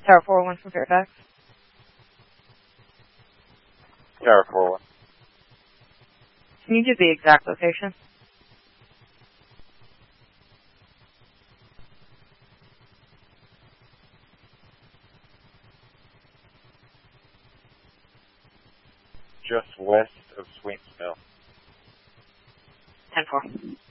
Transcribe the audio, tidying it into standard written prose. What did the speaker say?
Tower 401 from Fairfax. Tower 401. Can you give the exact location? Just west of Sweets Mill. 10-4.